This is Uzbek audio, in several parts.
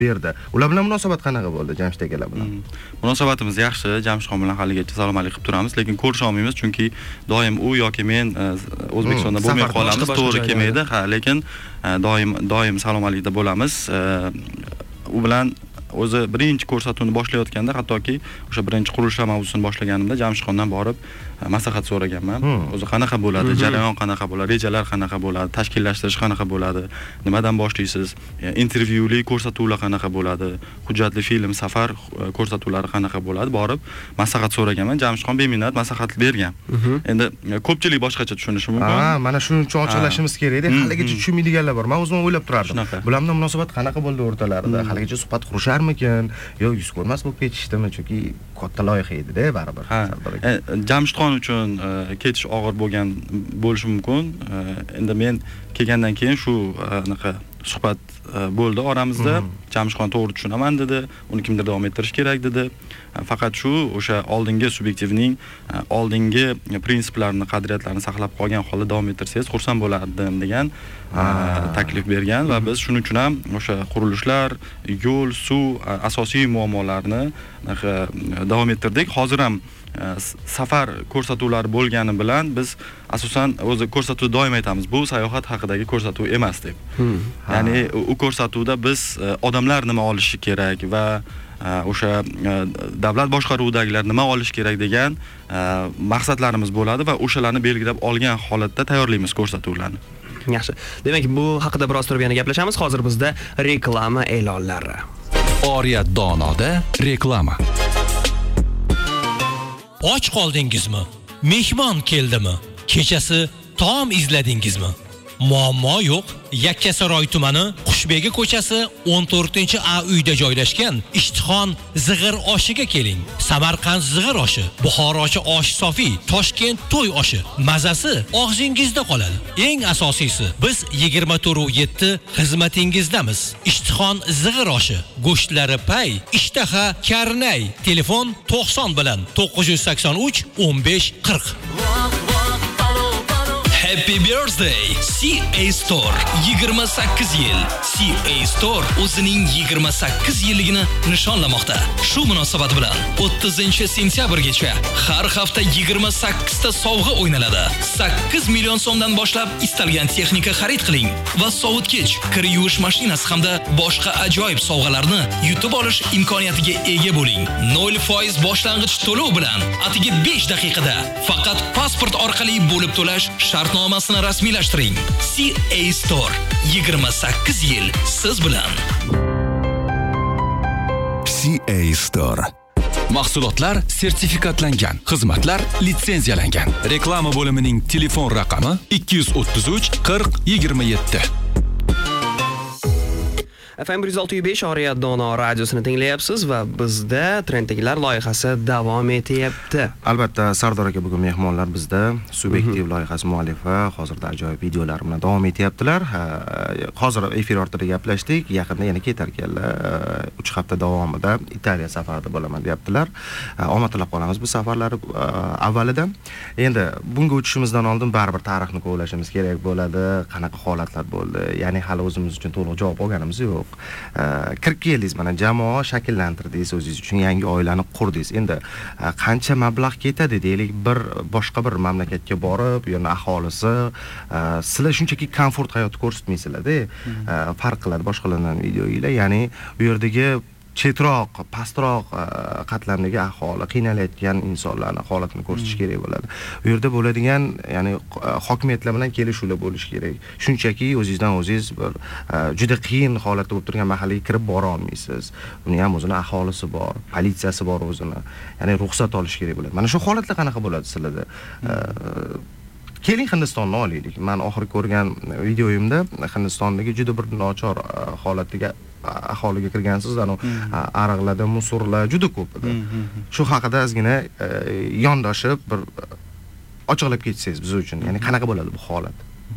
berdi. Ular bilan munosabat qanaqa bo'ldi Jamshid akalar bilan? Munosabatimiz yaxshi, Jamshidxon bilan haligacha salom-alik qilib turamiz, lekin ko'risha olmaymiz chunki doim u yoki men O'zbekistonda bo'lmay qolamiz, to'g'ri kelmaydi. Lekin doim salom-alikda bo'lamiz. U bilan o'zi birinchi ko'rsatuvni boshlayotganda, hattoki o'sha birinchi qurilishlar mavzusini boshlaganimda Jamshidxondan borib maslahat so'raganman. O'zi qanaqa bo'ladi, jarayon qanaqa bo'ladi, rejalar qanaqa bo'ladi, tashkillashtirish qanaqa bo'ladi, nimadan boshlaysiz, intervyuli ko'rsatuvlar qanaqa bo'ladi, hujjatli film, safar ko'rsatuvlari qanaqa bo'ladi, borib maslahat so'raganman. Jamshidxon beminnat maslahat bergan. Endi ko'pchilik boshqacha tushunishi mumkin. Mana shuning uchun ochilashimiz kerak edi. Haligacha tushunmaydiganlar bor. Men o'zim o'ylab turardim. Bular bilan munosabat qanaqa bo'ldi o'rtalarida? Haligacha suhbat qurisharmikin yo yuz ko'rmas bo'lib ketishdimi? Chunki katta loyiha edi-da baribir. Jamshidxon uchun ketish og'ir bo'lgan bo'lishi mumkin. Endi men kelgandan keyin shu anaqa suhbat bo'ldi oramizda. Jamshidxon to'g'ri tushunaman dedi, uni kimdir davom ettirish kerak dedi. Faqat shu o'sha oldingi subyektivning oldingi prinsiplarini, qadriyatlarini saqlab qolgan holda davom ettirsangiz xursand bo'lardim degan taklif bergan va biz shuning uchun ham o'sha qurilishlar, yo'l, suv asosiy muammolarni davom ettirdik. Hozir ham safar ko'rsatuvlari bo'lgani bilan biz asosan o'zi ko'rsatuvda doim aytamiz, bu sayohat haqidagi ko'rsatuv emas deb. Ya'ni u ko'rsatuvda biz odamlar nima olishi kerak va o'sha davlat boshqaruvidagilar nima olish kerak degan maqsadlarimiz bo'ladi va o'shalarni belgilab olgan holatda tayyorlaymiz ko'rsatuvlarni. Yaxshi. Demak, bu haqida biroz turib yana gaplashamiz. Hozir bizda reklama e'lonlari. Oriyat Donoda reklama. Och qoldingizmi? Mehmon keldimi? Kechasi taom izladingizmi? Muammo yo'q. Yakkasaroy tumani Qushbegi ko'chasi 14-A uyda joylashgan Ishtixon zig'ir oshiga keling. Samarqand zig'ir oshi, Buxorochi osh sofiy, Toshkent to'y oshi. Mazasi og'zingizda qoladi. Eng asosiysi, biz 24/7 xizmatingizdamiz. Ishtixon zig'ir oshi, go'shtlari pay, ishtaha karnay. Telefon 90 bilan 983 15 40. Happy birthday CA Store 28 yil. CA Store o'zining 28 yilligini nishonlamoqda. Shu munosabat bilan 30-sentyabrgacha har hafta 28 ta sovg'a o'ynaladi. 8 million so'mdan boshlab istalgan texnika xarid qiling va sovutgich, kir yuvish mashinasi hamda boshqa ajoyib sovg'alarni yutib olish imkoniyatiga ega bo'ling. 0% boshlang'ich to'lov bilan atigi 5 daqiqada faqat pasport orqali bo'lib to'lash shartnomasini rasmiylashtiring. CA Store 28 yil siz bilan. CA Store. Mahsulotlar sertifikatlangan, xizmatlar litsenziyalangan. Reklama bo'limining telefon raqami 233 40 27. FM 106.5 Oriyat Dono radiosini tinglayapsiz va bizda Trenddagilar loyihasi davom etyapti. Albatta, Sardor aka bugun mehmonlar bizda Subyektiv loyihasi muallifi, hozirda ajoyib videolar bilan davom etyaptilar. Hozir efir ortida gaplashdik, yaqinda yana ketarkanlar. 3 hafta davomida Italiya safarida bo'laman deyaptilar. Omad tilab qolamiz bu safarlar avvalidan. Endi bunga o'tishimizdan oldin baribir tarixni ko'rishimiz kerak bo'ladi. Qanaqa holatlar bo'ldi? Ya'ni hali o'zimiz uchun to'liq javob olganimiz yo'q. Kirib keldingiz, mana jamoa shakllantirdingiz, o'zingiz uchun yangi oilani qurdingiz. Endi qancha mablag' ketadi deylik, boshqa bir mamlakatga borib, yana aholisi sizlar shunchaki komfort hayot ko'rsatmaysizlar-da. Farq qiladi boshqalardan videolar. Ya'ni u yerdagi chetroq, pastroq qatlamdagi aholi, qiynalayotgan insonlarning holatini ko'rsatish kerak bo'ladi. U yerda bo'ladigan, ya'ni hokimiyatlar bilan kelishuvlar bo'lishi kerak. Shunchaki o'zingizdan o'zingiz bir juda qiyin holatda bo'lib turgan mahallaga kirib bora olmaysiz. Uni ham o'zini aholisi bor, politsiyasi bor o'zini. Ya'ni ruxsat olish kerak bo'ladi. Mana shu holatlar qanaqa bo'ladi sizlarda? Keling Hindistonni olaylik. Men oxirgi ko'rgan videoyimda Hindistondagi juda bir nochor holatga aholiga kirgansiz, ariqlarda musorlar juda ko'p edi. Shu haqida ozgina yondoshib bir ochiqlab ketsangiz biz uchun, ya'ni qanaqa bo'ladi bu holat?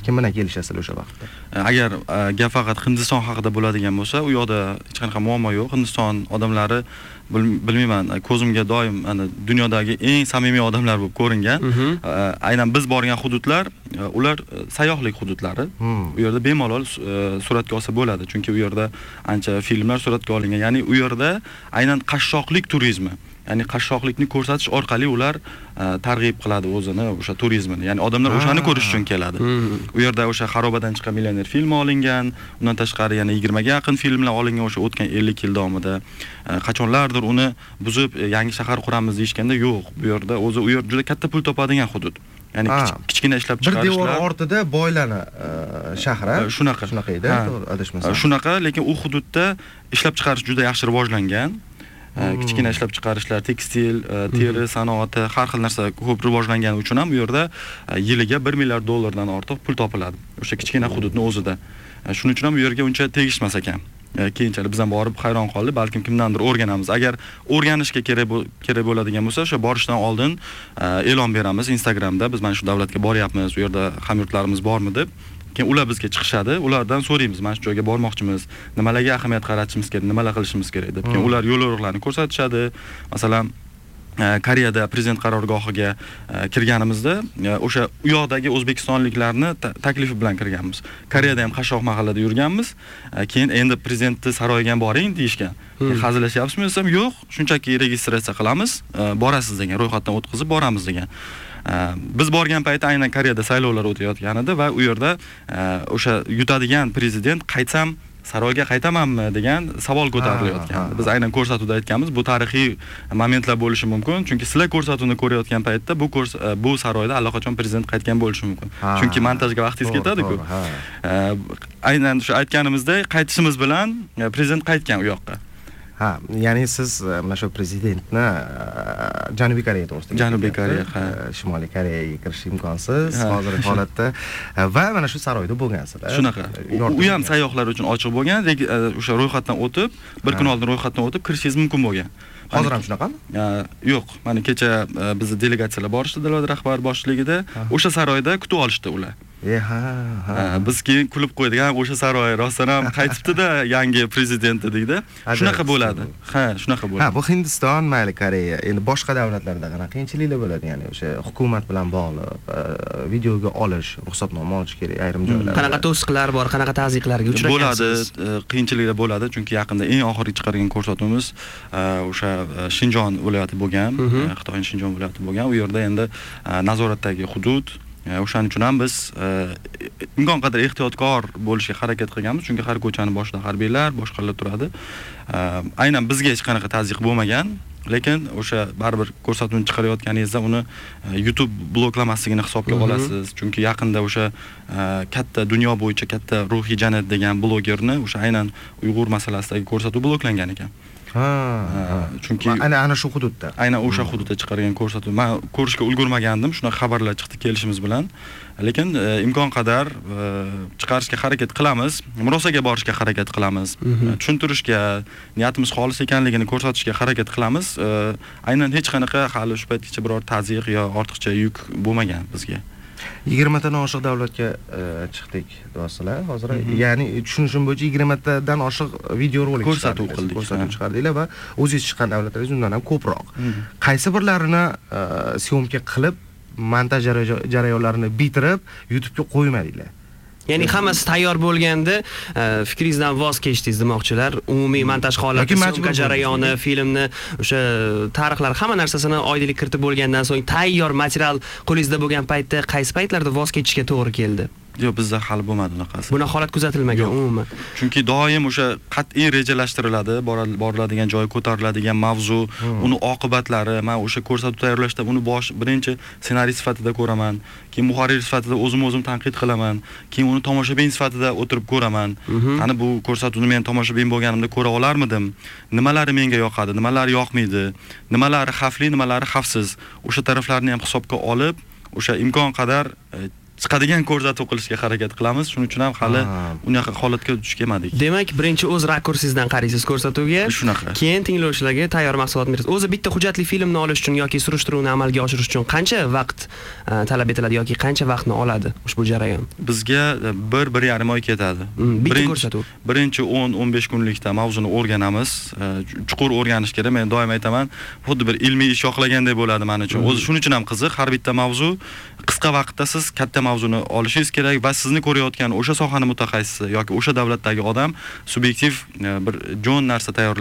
Kim bilan kelishasizlar o'sha vaqtda? Agar gap faqat Hindiston haqida bo'ladigan bo'lsa, u yoqda hech qanaqa muammo yo'q. Hindiston odamlari bilmayman, ko'zimga doim ana dunyodagi eng samimiy odamlar bo'lib ko'ringan. Aynan biz borgan hududlar, ular sayyohlik hududlari. U yerda bemalol suratga olsa bo'ladi, chunki u yerda ancha filmlar suratga olingan. Ya'ni u yerda aynan qashshoqlik turizmi, ya'ni qashshoqlikni ko'rsatish orqali ular targ'ib qiladi o'zini o'sha turizmini. Ya'ni odamlar o'shani ko'rish uchun keladi. U yerda o'sha xarobadan chiqqan millioner filmi olingan, undan tashqari yana 20 ga yaqin filmlar olingan o'sha o'tgan 50 yil davomida. Qachonlardir uni buzib yangi shahar quramiz deyishganda yo'q. Bu yerda o'zi u yer juda katta pul topadigan hudud. Ya'ni kichkina ishlab chiqarishlar. Bir devor ortida boylana shahar. Shunaqa edi, adashmasam. Shunaqa, lekin u hududda ishlab chiqarish juda yaxshi rivojlangan. Kichkina ishlab chiqarishlar, tekstil, teri sanoati, har xil narsa ko'p rivojlangani uchun ham bu yerda yiliga 1 milliard dollardan ortiq pul topiladi. O'sha kichkina hududni o'zida. Shuning uchun ham bu yerga uncha tegishmas ekan. Keyinchalik biz ham borib hayron qoldik, balkim kimdandir o'rganamiz. Agar o'rganishga kerak bo'ladigan bo'lsa, o'sha borishdan oldin e'lon beramiz Instagramda. Biz mana shu davlatga boryapmiz, u yerda hamyurtlarimiz bormi deb. Keyin ular bizga chiqishadi, ulardan so'raymiz, mana shu joyga bormoqchimiz, nimalarga ahamiyat qaratishimiz kerak, nimalar qilishimiz kerak deb. Keyin ular yo'l-yo'riqlarni ko'rsatishadi. Masalan, Koreyada prezident qarorgohiga kirganimizda o'sha u yoqdagi o'zbekistonliklarni taklifi bilan kirganmiz. Koreyada ham qashshoq mahallada yurganmiz. Keyin endi prezidentning saroyiga boring deyishgan. Hazillashyapsizmi desam, yo'q, shunchaki registratsiya qilamiz, borasiz degan, ro'yxatdan o'tkazib boramiz degan. Biz borgan paytda aynan Koreyada saylovlar o'tayotgan edi va u yerda o'sha yutadigan prezident qaytsam saroyga qaytamanmi degan savol ko'tarilayotgandi. Biz aynan ko'rsatuvda aytganmiz, bu tarixiy momentlar bo'lishi mumkin, chunki sizlar ko'rsatuvni ko'rayotgan paytda bu saroyda allaqachon prezident qaytgan bo'lishi mumkin. Chunki montajga vaqtingiz ketadi-ku. Aynan shu aytganimizdek, qaytishimiz bilan prezident qaytgan u yoqqa. Ya'ni siz mana shu prezidentni Janubiy Koreya to'g'risida, Janubiy Koreya, Shimoliy Koreyaga kirish imkonsiz hozirgi holatda va mana shu saroyda bo'lgansizlar. Shunaqa. U ham sayyohlar uchun ochiq bo'lgan, o'sha ro'yxatdan o'tib, bir kun oldin ro'yxatdan o'tib kirishingiz mumkin bo'lgan. Hozir ham shunaqami? Yo'q, mana kecha bizni delegatsiyalar borishdi Dilovat rahbar boshchiligida, o'sha saroyda kutib olishdi ular. Biz keyin kulib qo'ydik, o'sha saroy rostdan ham qaytibdi-da yangi prezident dedikda. Shunaqa bo'ladi. Shunaqa bo'ladi. Bu Hindiston, mayli Koreya, endi boshqa davlatlarda qanaqa qiyinchiliklar bo'ladi, ya'ni o'sha hukumat bilan bog'liq videoga olish, ruxsatnoma olish kerak ayrim joylarda. Qanaqa to'siqlar bor, qanaqa ta'ziqlarga uchragansiz? Bo'ladi, qiyinchiliklar bo'ladi, chunki yaqinda eng oxirgi chiqargan ko'rsatuvimiz o'sha Shinjon viloyati bo'lgan, Xitoyning Shinjon viloyati bo'lgan. U yerda endi nazoratdagi hudud. O'shaning uchun ham biz imkon qadar ehtiyotkor bo'lishga harakat qilganmiz, chunki har ko'chani boshida harbiylar, boshqalar turadi. Aynan bizga hech qanaqa ta'ziq bo'lmagan, lekin o'sha baribir ko'rsatuvni chiqarayotganingizda uni YouTube bloklamasligini hisobga olasiz, chunki yaqinda o'sha katta dunyo bo'yicha katta Ruhiy Jannat degan blogerni o'sha aynan Uyg'ur masalasidagi ko'rsatuv bloklangan ekan. Chunki ana shu hududda. Aynan o'sha hududda chiqargan ko'rsatuv. Men ko'rishga ulgurmagandim, shunaqa xabarlar chiqdi kelishimiz bilan. Lekin imkon qadar chiqarishga harakat qilamiz, murosaga borishga harakat qilamiz, tushuntirishga, niyatimiz xolis ekanligini ko'rsatishga harakat qilamiz. Aynan hech qanaqa hali shu paytgacha biror ta'ziq yo ortiqcha yuk bo'lmagan bizga. 20 tadan oshiq davlatga chiqdik do'stlar. Hozir ya'ni tushunishim bo'yicha 20 tadan oshiq video rolik ko'rsatuv qildik, ko'rsatuv chiqardinglar va o'zingiz chiqqan davlatlaringiz undan ham ko'proq. Qaysi birlarini syomka qilib, montaj jarayonlarini bitirib YouTube'ga qo'ymadinglar? Ya'ni hammasi tayyor bo'lganda fikringizdan voz kechdingiz demoqchilar. Umumiy montaj holati, syomka jarayoni, filmni o'sha tarixlar, hamma narsasini oydinlik kiritib bo'lgandan so'ng tayyor material qo'lingizda bo'lgan paytda qaysi paytlarda voz kechishga to'g'ri keldi? Yo'q, bizda hali bo'lmadi unaqasi. Buni holat kuzatilmagan umuman. Chunki doim o'sha qat'iy rejalashtiriladi, boriladigan joy, ko'tariladigan mavzu, uni oqibatlari, men o'sha ko'rsatuv tayyorlashda uni birinchi ssenariy sifatida ko'raman, keyin muharrir sifatida o'zim tanqid qilaman, keyin uni tomoshabin sifatida o'tirib ko'raman. Qani bu ko'rsatuvni men tomoshabin bo'lganimda ko'ra olarmidim? Nimalari menga yoqadi, nimalari yoqmaydi, nimalari xavfli, nimalari xavfsiz. O'sha taraflarni ham hisobga olib, o'sha imkon qadar chiqadigan ko'rsatuv qilishga harakat qilamiz. Shuning uchun ham hali unaqa holatga duch kelmadik. Demak, birinchi o'z rakursingizdan qaraysiz ko'rsatuvga. Shunaqa. Keyin tinglovchilarga tayyor mahsulotni berasiz. O'zi bitta hujjatli filmni olish uchun yoki surishtiruvni amalga oshirish uchun qancha vaqt talab etiladi yoki qancha vaqtni oladi ushbu jarayon? Bizga 1-1,5 oy ketadi. Bitta ko'rsatuv. Birinchi 10-15 kunlikda mavzuni o'rganamiz. Chuqur o'rganish kerak. Men doim aytaman, xuddi bir ilmiy ish yoqlagandek bo'ladi men uchun. O'zi shuning uchun ham qiziq. Har bitta mavzu qisqa vaqtda siz katta mavzuni olishingiz kerak va sizni ko'rayotgan o'sha sohaning mutaxassisi yoki o'sha davlatdagi odam subyektiv bir jon narsa tayyorlab